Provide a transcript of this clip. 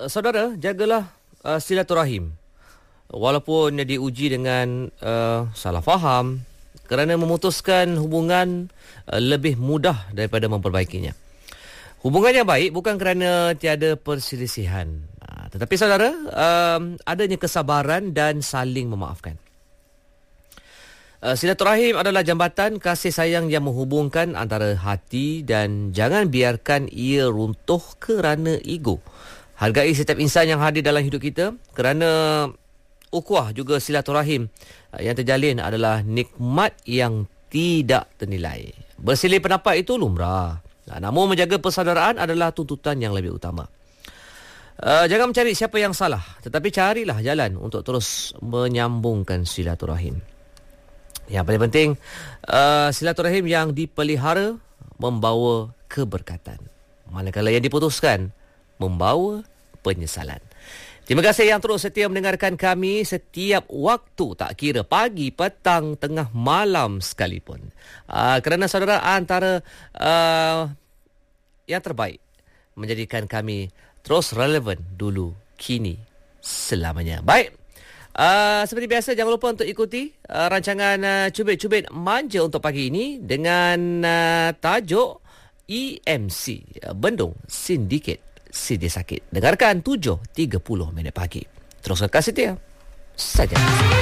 Saudara, jagalah silaturahim. Walaupun diuji dengan salah faham, kerana memutuskan hubungan lebih mudah daripada memperbaikinya. Hubungan yang baik bukan kerana tiada perselisihan, tetapi saudara, adanya kesabaran dan saling memaafkan. Silaturahim adalah jambatan kasih sayang yang menghubungkan antara hati dan jangan biarkan ia runtuh kerana ego. Hargai setiap insan yang hadir dalam hidup kita kerana ukhuwah juga silaturahim yang terjalin adalah nikmat yang tidak ternilai. Bersilih pendapat itu lumrah. Namun menjaga persaudaraan adalah tuntutan yang lebih utama. Jangan mencari siapa yang salah, tetapi carilah jalan untuk terus menyambungkan silaturahim. Yang paling penting, silaturahim yang dipelihara membawa keberkatan, manakala yang diputuskan membawa penyesalan. Terima kasih yang terus setia mendengarkan kami setiap waktu, tak kira pagi, petang, tengah malam sekalipun. Kerana saudara antara yang terbaik menjadikan kami terus relevan dulu, kini, selamanya. Baik. Seperti biasa, jangan lupa untuk ikuti rancangan Cubit-Cubit Manja untuk pagi ini dengan tajuk EMC, Bendung Sindiket Sidi Sakit. Dengarkan 7.30 pagi. Terus kekasih setia saja.